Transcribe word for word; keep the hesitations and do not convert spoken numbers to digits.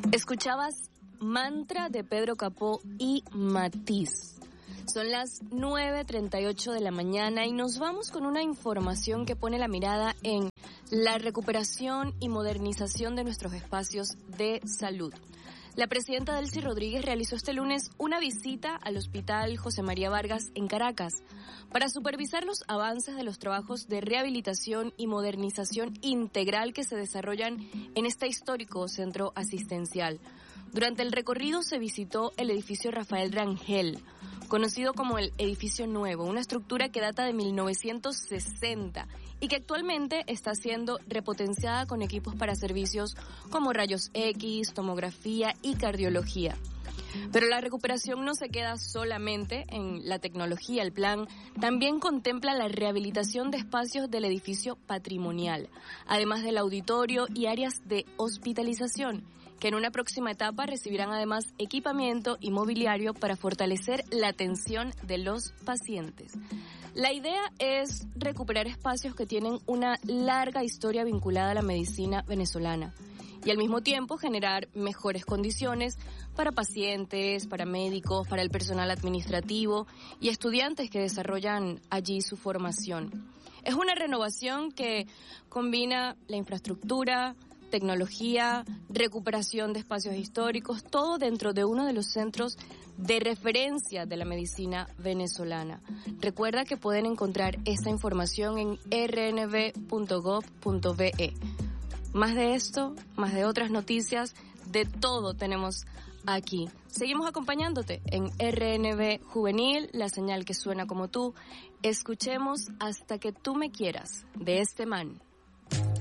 Escuchabas Mantra de Pedro Capó y Matiz. Son las nueve treinta y ocho de la mañana y nos vamos con una información que pone la mirada en la recuperación y modernización de nuestros espacios de salud. La presidenta Delcy Rodríguez realizó este lunes una visita al Hospital José María Vargas en Caracas para supervisar los avances de los trabajos de rehabilitación y modernización integral que se desarrollan en este histórico centro asistencial. Durante el recorrido se visitó el edificio Rafael Rangel, conocido como el Edificio Nuevo, una estructura que data de mil novecientos sesenta y que actualmente está siendo repotenciada con equipos para servicios como rayos X, tomografía y cardiología. Pero la recuperación no se queda solamente en la tecnología. El plan también contempla la rehabilitación de espacios del edificio patrimonial, además del auditorio y áreas de hospitalización, que en una próxima etapa recibirán además equipamiento y mobiliario para fortalecer la atención de los pacientes. La idea es recuperar espacios que tienen una larga historia vinculada a la medicina venezolana y al mismo tiempo generar mejores condiciones para pacientes, para médicos, para el personal administrativo y estudiantes que desarrollan allí su formación. Es una renovación que combina la infraestructura, tecnología, recuperación de espacios históricos, todo dentro de uno de los centros de referencia de la medicina venezolana. Recuerda que pueden encontrar esta información en r n v punto gov punto b e. Más de esto, más de otras noticias, de todo tenemos aquí. Seguimos acompañándote en R N V Juvenil, la señal que suena como tú. Escuchemos Hasta que tú me quieras, de este man.